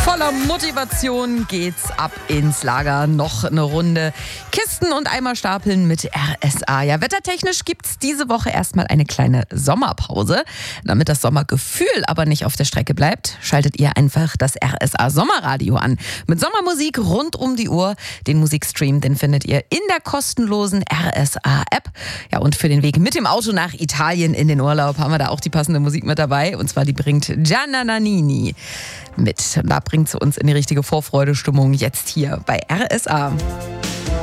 Voller Motivation geht's ab ins Lager. Noch eine Runde Kisten und Eimer stapeln mit RSA. Ja, wettertechnisch gibt's diese Woche erstmal eine kleine Sommerpause. Damit das Sommergefühl aber nicht auf der Strecke bleibt, schaltet ihr einfach das RSA Sommerradio an. Mit Sommermusik rund um die Uhr. Den Musikstream, den findet ihr in der kostenlosen RSA-App. Ja, und für den Weg mit dem Auto nach Italien in den Urlaub haben wir da auch die passende Musik mit dabei. Und zwar die bringt Gianna Nannini mit. Da bringt sie uns in die richtige Vorfreudestimmung jetzt hier bei RSA.